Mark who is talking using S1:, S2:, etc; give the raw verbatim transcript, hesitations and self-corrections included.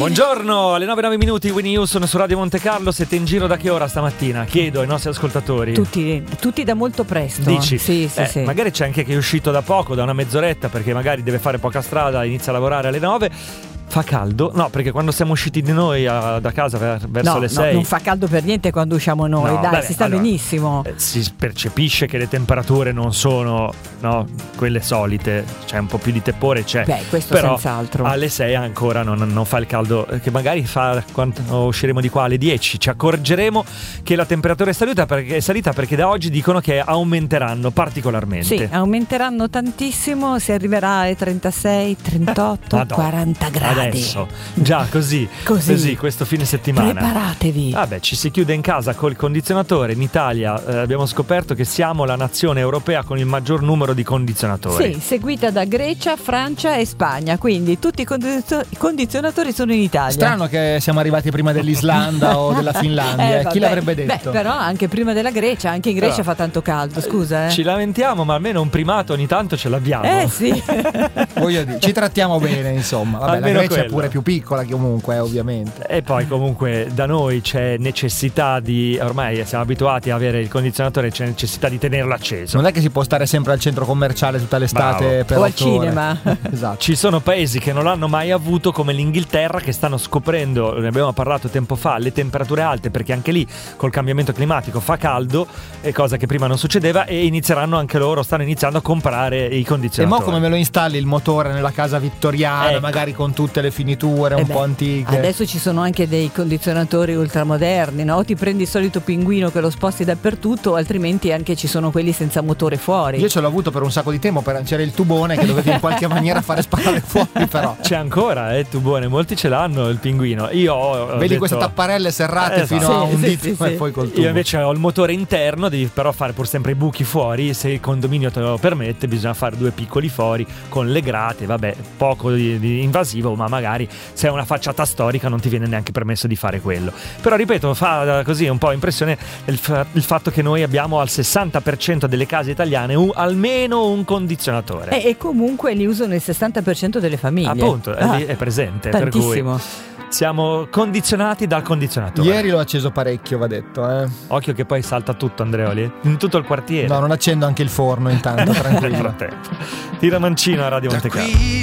S1: Buongiorno, alle nove e nove minuti, Winnie Houston su Radio Monte Carlo. Siete in giro da che ora stamattina? Chiedo ai nostri ascoltatori.
S2: Tutti, tutti da molto presto.
S1: Dici?
S2: Sì, sì,
S1: eh,
S2: sì.
S1: Magari c'è anche chi è uscito da poco, da una mezz'oretta, perché magari deve fare poca strada, inizia a lavorare alle nove. Fa caldo? No, perché quando siamo usciti di noi a, da casa ver, verso
S2: no,
S1: le
S2: no,
S1: sei
S2: non fa caldo per niente quando usciamo noi,
S1: no,
S2: dai,
S1: vabbè,
S2: si sta
S1: allora,
S2: benissimo.
S1: Eh, si percepisce che le temperature non sono, no, quelle solite, c'è un po' più di tepore, c'è.
S2: Beh, questo
S1: però
S2: senz'altro.
S1: Alle sei ancora non, non fa il caldo, che magari fa quando usciremo di qua alle dieci, ci accorgeremo che la temperatura è salita perché, è salita perché da oggi dicono che aumenteranno particolarmente.
S2: Sì, aumenteranno tantissimo, si arriverà ai trentasei, trentotto,
S1: Madonna,
S2: quaranta gradi.
S1: Adesso. Già, così,
S2: così,
S1: così, questo fine settimana.
S2: Preparatevi.
S1: Vabbè, ci si chiude in casa col condizionatore. In Italia eh, abbiamo scoperto che siamo la nazione europea con il maggior numero di condizionatori.
S2: Sì, seguita da Grecia, Francia e Spagna. Quindi tutti i condizio- condizionatori sono in Italia.
S3: Strano che siamo arrivati prima dell'Islanda o della Finlandia.
S2: Eh,
S3: Chi l'avrebbe
S2: Beh,
S3: detto?
S2: però anche prima della Grecia. Anche in Grecia
S1: Però,
S2: fa tanto caldo, scusa. Eh.
S1: Ci lamentiamo, ma almeno un primato ogni tanto ce l'abbiamo.
S2: Eh sì.
S3: Voglio dire, ci trattiamo bene, insomma. Vabbè,
S1: Almeno
S3: la Grecia
S1: quello.
S3: è pure più piccola comunque, ovviamente.
S1: E poi comunque da noi c'è necessità di, ormai siamo abituati a avere il condizionatore, c'è necessità di tenerlo acceso.
S3: Non è che si può stare sempre al centro commerciale tutta l'estate.
S1: Bravo.
S3: Per
S2: O al
S3: otto ore.
S2: cinema.
S3: Esatto.
S1: Ci sono paesi che non l'hanno mai avuto, come l'Inghilterra, che stanno scoprendo, ne abbiamo parlato tempo fa, le temperature alte, perché anche lì col cambiamento climatico fa caldo, è cosa che prima non succedeva, e inizieranno anche loro, stanno iniziando a comprare i
S3: E
S1: condizionatori.
S3: mo' come me lo installi il motore nella casa vittoriana,
S1: Ecco.
S3: magari con tutte le finiture un
S2: Eh beh,
S3: po' antiche.
S2: Adesso ci sono anche dei condizionatori ultramoderni, no? O ti prendi il solito pinguino che lo sposti dappertutto, o altrimenti anche ci sono quelli senza motore fuori.
S3: Io ce l'ho avuto per un sacco di tempo, per, c'era il tubone che dovevi in qualche maniera fare sparare fuori, però.
S1: C'è ancora, eh, tubone, molti ce l'hanno il pinguino. Io ho, ho
S3: Vedi
S1: detto,
S3: queste tapparelle serrate
S1: Esatto.
S3: fino a
S2: Sì,
S3: un
S2: sì,
S3: dito
S2: sì,
S3: e
S2: sì.
S3: poi col tubo.
S1: Io invece ho il motore interno, devi però fare pur sempre i buchi fuori. Se il condominio te lo permette, bisogna fare due piccoli fori con le grate. Vabbè, poco di, di invasivo, ma magari se è una facciata storica non ti viene neanche permesso di fare quello. Però ripeto, fa così un po' impressione il, fa- il fatto che noi abbiamo al sessanta per cento delle case italiane un, almeno un condizionatore.
S2: E, e comunque li usano il sessanta per cento delle famiglie.
S1: Appunto, è,
S2: Ah,
S1: lì, è presente.
S2: tantissimo.
S1: Per cui siamo condizionati dal condizionatore.
S3: Ieri l'ho acceso parecchio, va detto, eh.
S1: Occhio che poi salta tutto, Andreoli, in tutto il quartiere.
S3: No, non accendo anche il forno intanto,
S1: Nel
S3: tranquillo.
S1: frattempo. Tira mancino a Radio Monte Carlo.